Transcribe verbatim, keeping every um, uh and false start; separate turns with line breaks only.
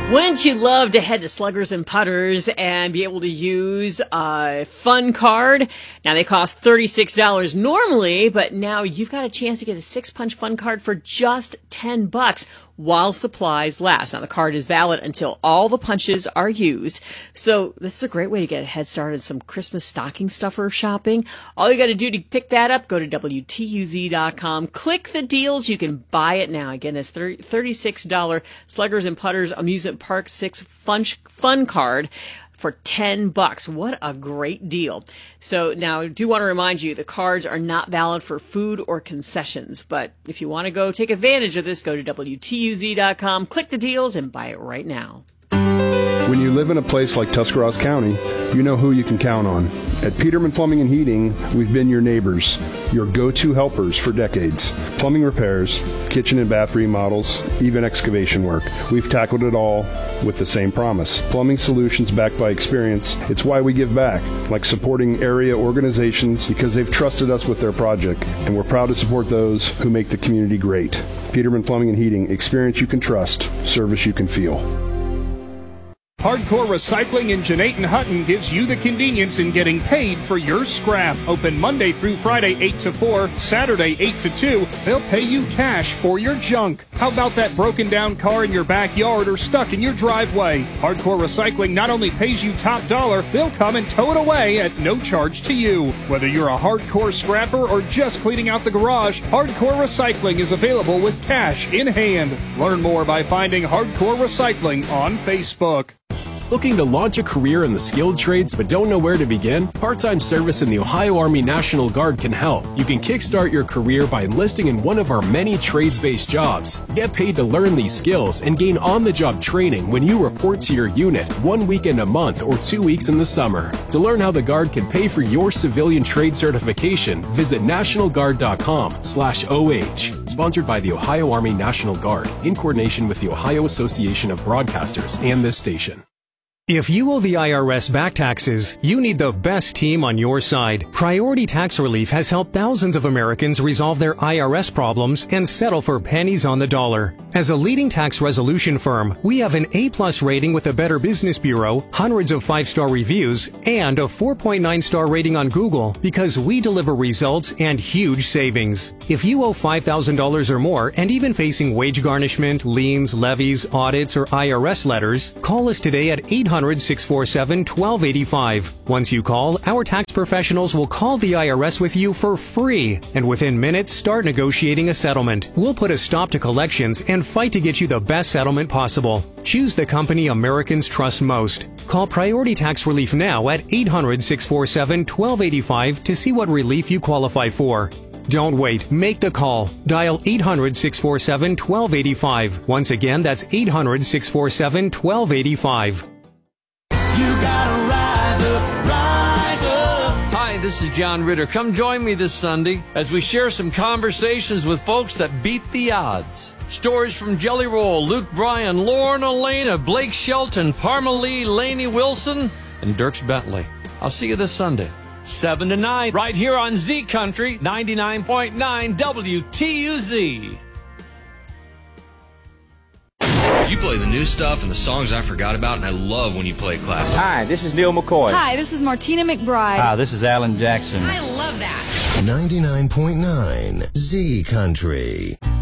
Wouldn't you love to head to Sluggers and Putters and be able to use a fun card? Now, they cost thirty-six dollars normally, but now you've got a chance to get a six-punch fun card for just ten bucks while supplies last. Now, the card is valid until all the punches are used. So this is a great way to get a head start on some Christmas stocking stuffer shopping. All you got to do to pick that up, go to W T U Z dot com, click the deals. You can buy it now. Again, it's thirty-six dollars Sluggers and Putters Amusement Park six fun, fun card for ten bucks. What a great deal. So now I do want to remind you the cards are not valid for food or concessions, but if you want to go take advantage of this, go to W T U Z dot com, click the deals, and buy it right now.
When you live in a place like Tuscarawas County, you know who you can count on. At Peterman Plumbing and Heating, we've been your neighbors, your go-to helpers for decades. Plumbing repairs, kitchen and bath remodels, even excavation work. We've tackled it all with the same promise. Plumbing solutions backed by experience. It's why we give back, like supporting area organizations because they've trusted us with their project, and we're proud to support those who make the community great. Peterman Plumbing and Heating, experience you can trust, service you can feel.
Hardcore Recycling in Jeanette Hutton gives you the convenience in getting paid for your scrap. Open Monday through Friday, eight to four, Saturday, eight to two. They'll pay you cash for your junk. How about that broken down car in your backyard or stuck in your driveway? Hardcore Recycling not only pays you top dollar, they'll come and tow it away at no charge to you. Whether you're a hardcore scrapper or just cleaning out the garage, Hardcore Recycling is available with cash in hand. Learn more by finding Hardcore Recycling on Facebook.
Looking to launch a career in the skilled trades but don't know where to begin? Part-time service in the Ohio Army National Guard can help. You can kickstart your career by enlisting in one of our many trades-based jobs. Get paid to learn these skills and gain on-the-job training when you report to your unit one weekend a month or two weeks in the summer. To learn how the Guard can pay for your civilian trade certification, visit national guard dot com slash O H. Sponsored by the Ohio Army National Guard in coordination with the Ohio Association of Broadcasters and this station.
If you owe the I R S back taxes, you need the best team on your side. Priority Tax Relief has helped thousands of Americans resolve their I R S problems and settle for pennies on the dollar. As a leading tax resolution firm, we have an A-plus rating with the Better Business Bureau, hundreds of five-star reviews, and a four point nine star rating on Google because we deliver results and huge savings. If you owe five thousand dollars or more and even facing wage garnishment, liens, levies, audits, or I R S letters, call us today at eight hundred, six four seven, one two eight five. Once you call, our tax professionals will call the I R S with you for free, and within minutes start negotiating a settlement. We'll put a stop to collections and fight to get you the best settlement possible. Choose the company Americans trust most. Call Priority Tax Relief now at eight hundred, six four seven, one two eight five to see what relief you qualify for. Don't wait. Make the call. Dial eight hundred, six four seven, one two eight five. Once again, that's eight hundred, six four seven, one two eight five.
You gotta rise up, rise up.
Hi, this is John Ritter. Come join me this Sunday as we share some conversations with folks that beat the odds. Stories from Jelly Roll, Luke Bryan, Lauren Elena, Blake Shelton, Parma Lee, Lainey Wilson, and Dierks Bentley. I'll see you this Sunday, seven to nine, right here on Z Country, ninety-nine point nine W T U Z.
You play the new stuff and the songs I forgot about, and I love when you play classic.
Hi, this is Neil McCoy.
Hi, this is Martina McBride.
Hi, this is Alan Jackson.
I love that.
ninety-nine point nine Z Country.